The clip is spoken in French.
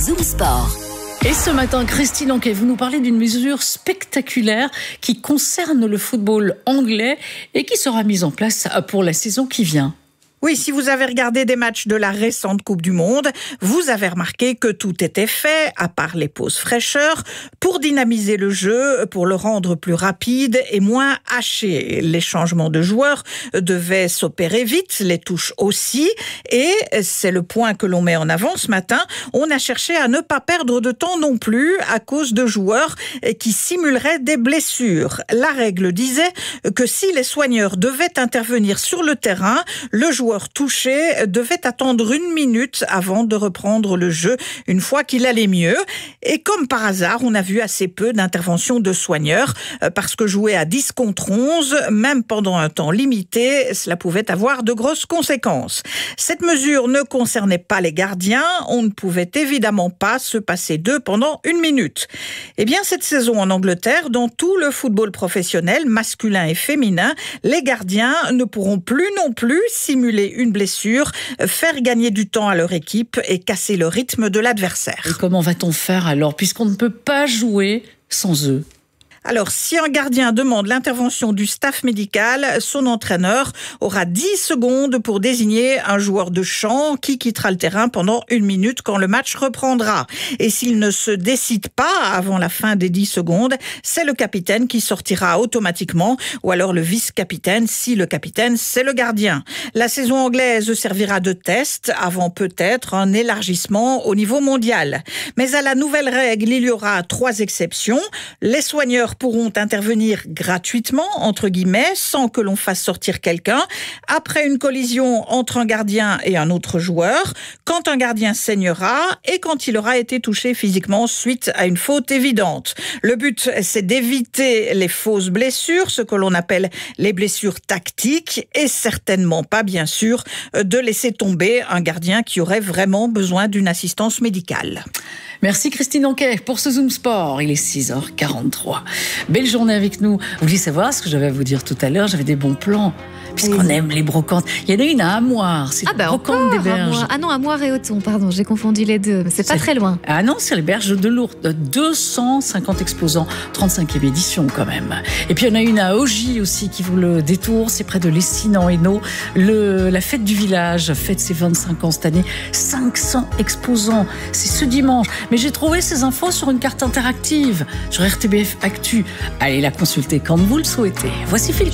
Zoom Sport. Et ce matin, Christine Anquet, vous nous parlez d'une mesure spectaculaire qui concerne le football anglais et qui sera mise en place pour la saison qui vient. Oui, si vous avez regardé des matchs de la récente Coupe du Monde, vous avez remarqué que tout était fait, à part les pauses fraîcheur, pour dynamiser le jeu, pour le rendre plus rapide et moins haché. Les changements de joueurs devaient s'opérer vite, les touches aussi, et c'est le point que l'on met en avant ce matin, on a cherché à ne pas perdre de temps non plus à cause de joueurs qui simuleraient des blessures. La règle disait que si les soigneurs devaient intervenir sur le terrain, le joueur touché devait attendre 1 minute avant de reprendre le jeu une fois qu'il allait mieux. Et comme par hasard, on a vu assez peu d'interventions de soigneurs parce que jouer à 10 contre 11, même pendant un temps limité, cela pouvait avoir de grosses conséquences. Cette mesure ne concernait pas les gardiens. On ne pouvait évidemment pas se passer d'eux pendant 1 minute. Eh bien, cette saison en Angleterre, dans tout le football professionnel, masculin et féminin, les gardiens ne pourront plus non plus simuler une blessure, faire gagner du temps à leur équipe et casser le rythme de l'adversaire. Et comment va-t-on faire alors, puisqu'on ne peut pas jouer sans eux ? Alors, si un gardien demande l'intervention du staff médical, son entraîneur aura 10 secondes pour désigner un joueur de champ qui quittera le terrain pendant 1 minute quand le match reprendra. Et s'il ne se décide pas avant la fin des 10 secondes, c'est le capitaine qui sortira automatiquement, ou alors le vice-capitaine si le capitaine, c'est le gardien. La saison anglaise servira de test avant peut-être un élargissement au niveau mondial. Mais à la nouvelle règle, il y aura 3 exceptions. Les soigneurs pourront intervenir gratuitement, entre guillemets, sans que l'on fasse sortir quelqu'un, après une collision entre un gardien et un autre joueur, quand un gardien saignera et quand il aura été touché physiquement suite à une faute évidente. Le but, c'est d'éviter les fausses blessures, ce que l'on appelle les blessures tactiques, et certainement pas, bien sûr, de laisser tomber un gardien qui aurait vraiment besoin d'une assistance médicale. Merci Christine Anquet pour ce Zoom Sport. Il est 6h43. Belle journée avec nous. Vous vouliez savoir ce que j'avais à vous dire tout à l'heure? J'avais des bons plans. Puisqu'on aime les brocantes. Il y en a une à Amoir. C'est la brocante des Berges. Ah non, Amoir et Othon, pardon, j'ai confondu les deux. Mais c'est pas très loin. Ah non, c'est les Berges de Lourdes. 250 exposants. 35e édition quand même. Et puis il y en a une à Augy aussi qui vaut le détour. C'est près de Lessines en Hainaut. La fête du village fête ses 25 ans cette année. 500 exposants. C'est ce dimanche. Mais j'ai trouvé ces infos sur une carte interactive sur RTBF Actu. Allez la consulter quand vous le souhaitez. Voici Phil.